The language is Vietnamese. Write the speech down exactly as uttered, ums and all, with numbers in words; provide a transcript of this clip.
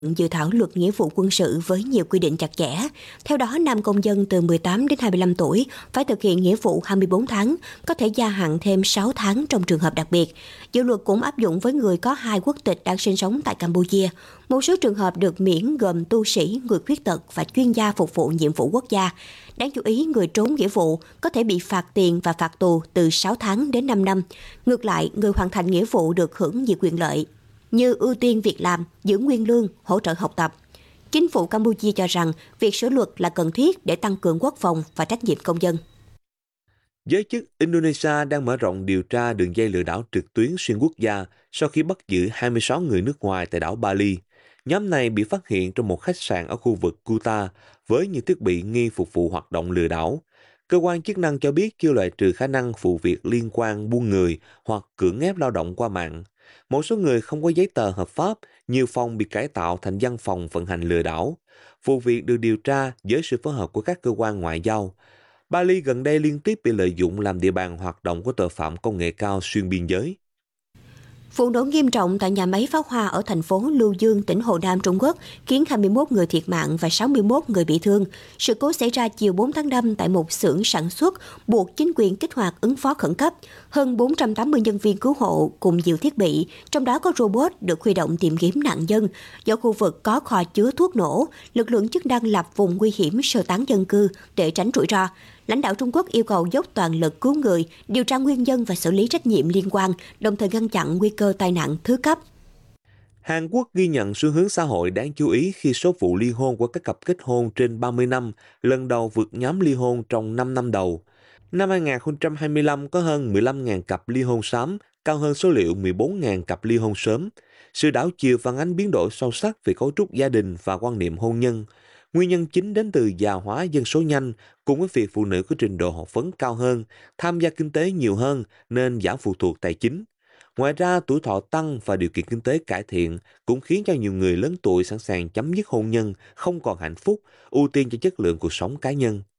dự thảo luật nghĩa vụ quân sự với nhiều quy định chặt chẽ. Theo đó, nam công dân từ mười tám đến hai mươi lăm tuổi phải thực hiện nghĩa vụ hai mươi bốn tháng, có thể gia hạn thêm sáu tháng trong trường hợp đặc biệt. Dự luật cũng áp dụng với người có hai quốc tịch đang sinh sống tại Campuchia. Một số trường hợp được miễn gồm tu sĩ, người khuyết tật và chuyên gia phục vụ nhiệm vụ quốc gia. Đáng chú ý, người trốn nghĩa vụ có thể bị phạt tiền và phạt tù từ sáu tháng đến năm năm. Ngược lại, người hoàn thành nghĩa vụ được hưởng nhiều quyền lợi như ưu tiên việc làm, giữ nguyên lương, hỗ trợ học tập. Chính phủ Campuchia cho rằng việc sửa luật là cần thiết để tăng cường quốc phòng và trách nhiệm công dân. Giới chức Indonesia đang mở rộng điều tra đường dây lừa đảo trực tuyến xuyên quốc gia sau khi bắt giữ hai mươi sáu người nước ngoài tại đảo Bali. Nhóm này bị phát hiện trong một khách sạn ở khu vực Kuta với những thiết bị nghi phục vụ hoạt động lừa đảo. Cơ quan chức năng cho biết chưa loại trừ khả năng vụ việc liên quan buôn người hoặc cưỡng ép lao động qua mạng. Một số người không có giấy tờ hợp pháp, nhiều phòng bị cải tạo thành văn phòng vận hành lừa đảo. Vụ việc được điều tra với sự phối hợp của các cơ quan ngoại giao. Bali gần đây liên tiếp bị lợi dụng làm địa bàn hoạt động của tội phạm công nghệ cao xuyên biên giới. Vụ nổ nghiêm trọng tại nhà máy pháo hoa ở thành phố Lưu Dương, tỉnh Hồ Nam, Trung Quốc, khiến hai mươi mốt người thiệt mạng và sáu mươi mốt người bị thương. Sự cố xảy ra chiều bốn tháng năm tại một xưởng sản xuất, buộc chính quyền kích hoạt ứng phó khẩn cấp. Hơn bốn trăm tám mươi nhân viên cứu hộ cùng nhiều thiết bị, trong đó có robot được huy động tìm kiếm nạn nhân. Do khu vực có kho chứa thuốc nổ, lực lượng chức năng lập vùng nguy hiểm sơ tán dân cư để tránh rủi ro. Lãnh đạo Trung Quốc yêu cầu dốc toàn lực cứu người, điều tra nguyên nhân và xử lý trách nhiệm liên quan, đồng thời ngăn chặn nguy cơ tai nạn thứ cấp. Hàn Quốc ghi nhận xu hướng xã hội đáng chú ý khi số vụ ly hôn của các cặp kết hôn trên ba mươi năm lần đầu vượt nhóm ly hôn trong năm năm đầu. Năm hai nghìn không trăm hai mươi lăm có hơn mười lăm nghìn cặp ly hôn sớm, cao hơn số liệu mười bốn nghìn cặp ly hôn sớm. Sự đảo chiều phản ánh biến đổi sâu sắc về cấu trúc gia đình và quan niệm hôn nhân. Nguyên nhân chính đến từ già hóa dân số nhanh, cùng với việc phụ nữ có trình độ học vấn cao hơn, tham gia kinh tế nhiều hơn nên giảm phụ thuộc tài chính. Ngoài ra, tuổi thọ tăng và điều kiện kinh tế cải thiện cũng khiến cho nhiều người lớn tuổi sẵn sàng chấm dứt hôn nhân, không còn hạnh phúc, ưu tiên cho chất lượng cuộc sống cá nhân.